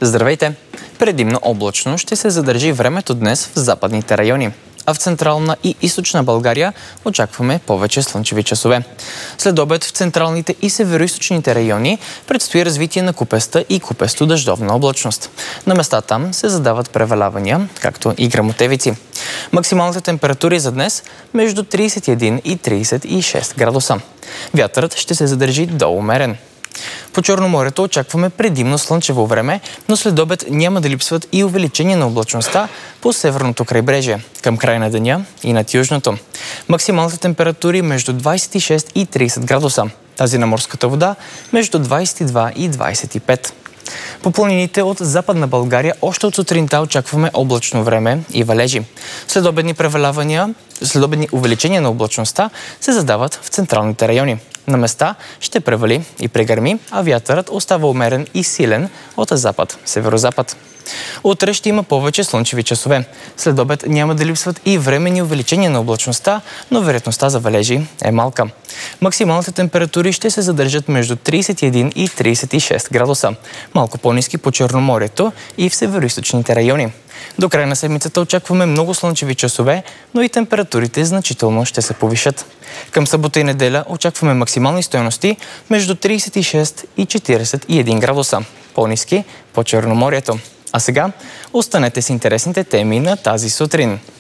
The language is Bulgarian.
Здравейте! Предимно облачно ще се задържи времето днес в западните райони, а в централна и източна България очакваме повече слънчеви часове. След обед в централните и североизточните райони предстои развитие на купеста и купесто-дъждовна облачност. На места там се задават превалявания, както и гръмотевици. Максималните температури за днес между 31 и 36 градуса. Вятърът ще се задържи до умерен. По Черноморието очакваме предимно слънчево време, но след обед няма да липсват и увеличение на облачността по северното крайбрежие, към края на деня и над южното. Максималните температури между 26 и 30 градуса. Тази на морската вода между 22 и 25. По планините от Западна България още от сутринта очакваме облачно време и валежи. Следобедни увеличения на облачността се задават в централните райони. На места ще превали и прегърми, а вятърът остава умерен и силен от запад, северозапад. Утре ще има повече слънчеви часове. След обед няма да липсват и временни увеличения на облачността, но вероятността за валежи е малка. Максималните температури ще се задържат между 31 и 36 градуса. Малко по-ниски по Черноморието и в североизточните райони. До края на седмицата очакваме много слънчеви часове, но и температурите значително ще се повишат. Към събота и неделя очакваме максимални стойности между 36 и 41 градуса. По-ниски по Черноморието. А сега останете с интересните теми на тази сутрин.